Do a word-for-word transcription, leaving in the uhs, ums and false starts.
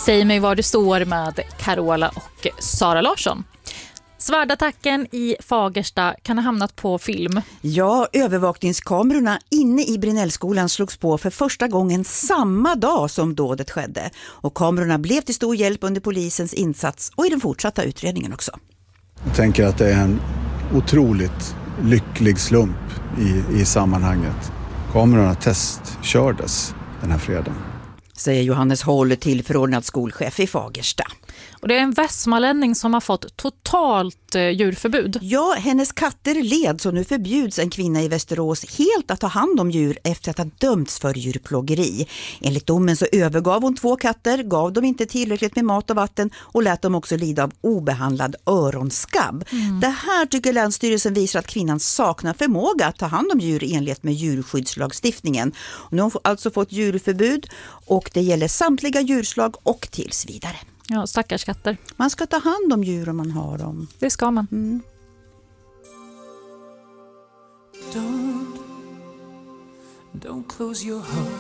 Säg mig var du står med Carola och Sara Larsson. Svärdattacken i Fagersta kan ha hamnat på film. Ja, övervakningskamerorna inne i Brinellskolan slogs på för första gången samma dag som dådet skedde. Och kamerorna blev till stor hjälp under polisens insats och i den fortsatta utredningen också. Jag tänker att det är en otroligt lycklig slump i, i sammanhanget. Kamerorna testkördes den här fredagen. Säger Johannes Håll, tillförordnad skolchef i Fagersta. Och det är en västmanlänning som har fått totalt eh, djurförbud. Ja, hennes katter led, så nu förbjuds en kvinna i Västerås helt att ta hand om djur efter att ha dömts för djurplågeri. Enligt domen så övergav hon två katter, gav dem inte tillräckligt med mat och vatten och lät dem också lida av obehandlad öronskabb. Mm. Det här tycker Länsstyrelsen visar att kvinnan saknar förmåga att ta hand om djur i enlighet med djurskyddslagstiftningen. Och nu har hon alltså fått djurförbud och det gäller samtliga djurslag och tills vidare. Ja, stackars katter. Man ska ta hand om djur om man har dem. Det ska man. Mm. Don't, don't close your heart